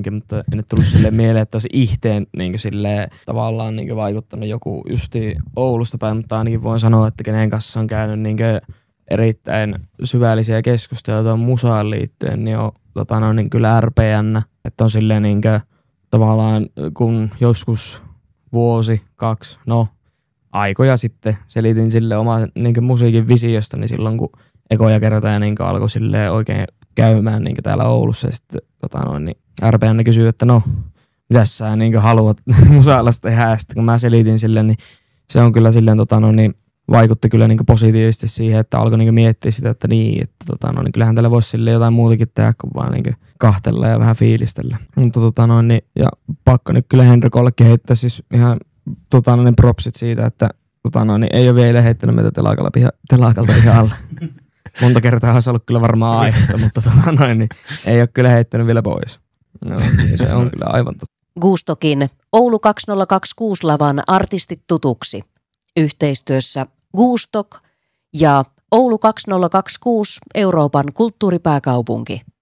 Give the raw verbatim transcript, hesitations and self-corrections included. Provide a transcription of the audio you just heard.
aikaisemminkin, mutta en nyt tullut silleen mieleen, että olisi ihteen niin silleen, tavallaan niin vaikuttanut joku justi Oulusta päin, mutta ainakin voin sanoa, että kenen kanssa on käynyt niin erittäin syvällisiä keskusteluita musaan liittyen, niin on tota, no, niin kyllä R P N, että on silleen niin kuin, tavallaan kun joskus vuosi, kaksi, no aikoja sitten selitin sille oman niin musiikin visiosta, niin silloin kun ekoja kertoja niin alkoi silleen oikein käymään niin täällä Oulussa ja sitten tota, noin, niin R P N kysyi, että no mitäs sä niin haluat musaalasta tehdä ja sitten kun mä selitin sille, niin se on kyllä silleen tota, no, niin vaikutti kyllä niin positiivisesti siihen, että alkoi niin miettiä sitä, että niin, että tota, no, niin kyllähän tällä voisi sille jotain muutakin tehdä kuin vaan niin kahtella ja vähän fiilistellä. Mutta tota, no, niin, ja pakko nyt kyllä Henrikollekin heittää siis ihan tota, no, niin propsit siitä, että tota, no, niin ei ole vielä heittänyt meitä telakalta, piha, telakalta ihan alle. Monta kertaa olisi ollut kyllä varmaan aihetta, mutta tota, noin, niin ei ole kyllä heittänyt vielä pois. No, niin se on kyllä aivan totta. Gustokin Oulu kaksituhattakaksikymmentäkuusi lavan artistit tutuksi. Yhteistyössä Gustok ja Oulu kaksituhattakaksikymmentäkuusi Euroopan kulttuuripääkaupunki.